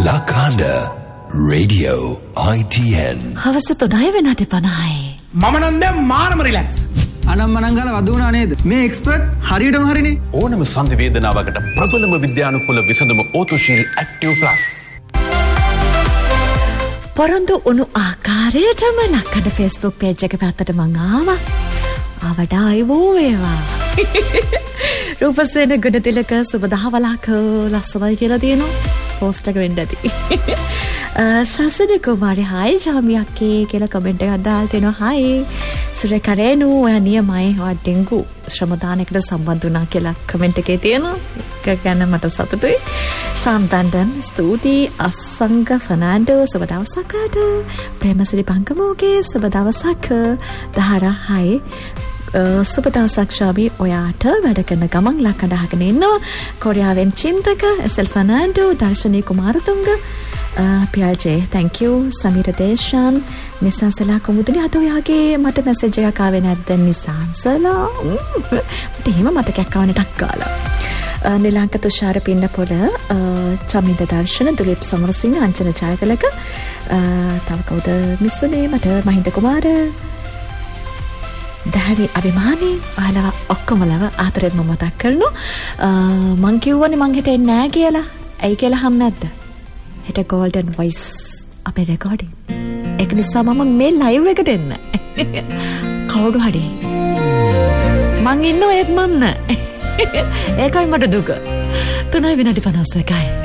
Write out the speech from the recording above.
Lakanda Radio ITN. හවස 3 වෙනට 50යි. මම නම් දැන් මාරම රිලැක්ස්. අනම්මනංගල වදුනා නේද? මේ එක්ස්පර්ට් හරියටම හරිනේ. ඕනම සන්ධි වේදනාවකට ප්‍රබලම විද්‍යානුකූල විසඳුම ඕතුශීල් ඇක්ටිව් ප්ලස්. පොරොන්දු උණු ආකාරයටම ලක්කඩ Facebook page එක පැත්තට මං ආවා. ආවට ආයුබෝ වේවා. රූපසේන ගුණතිලක සුබදහවලක ලස්සනයි කියලා තියෙනවා. පෝස්ට් එක වෙන්න ඇති. ශාසන කුමාරි හායි ජාමියක්කේ කියලා කමෙන්ට් එකක් දාලා තියෙනවා. හායි සුරේකරේනු ඔයා නියමයි ඔයා ඩෙන්ගු ශ්‍රමදානයකට සම්බන්ධ වුණා කියලා කමෙන්ට් එකේ තියෙනවා. ඒක ගැන මට සතුටුයි. ශාන්තන්දන් ස්තුතියි. අසංග ෆර්නෑන්ඩෝ සුබ දවසක් අද. ප්‍රේමසිරි පංකමෝගේ සුබ දවසක්. දහරා හායි සුබ දවසක් ශාබි ඔයාට වැඩ කරන ගමන් ලක්කඩ අහගෙන ඉන්නවා. කොරියාවෙන් චින්තක එස්.එල්. ෆර්නෑන්ඩෝ දර්ශනී කුමාරතුංග පියල්ජේ thank you සමීර දේශාන් නිසාසලා කුමුදුනි අද ඔයාගේ මට මැසේජ් එකක් ආවේ නැද්ද නිසාසලා මට එහෙම මතකයක් ආව නටක් ගාලා නිලංක තුෂාර පින්නපොළ චමින්ද දර්ශන දුලිප් සමරසිංහ අංජන ජයතිලක තව කවුද මිස්සනේ මට මහින්ද කුමාර දහවි අභිමානී ඔයාලා ඔක්කොමලව ආතරෙන්ම මතක් කරනවා මං කිව්වනේ මං හිට එන්නේ නැහැ කියලා ඇයි කියලා හම් නැද්ද හෙට golden voice අපේ රෙකෝඩින් ඒක නිසා මම මේ ලයිව් එකට එන්න කවුරු හරි මං ඉන්නව ඒත් මන්න ඒකයි මට දුක 3:51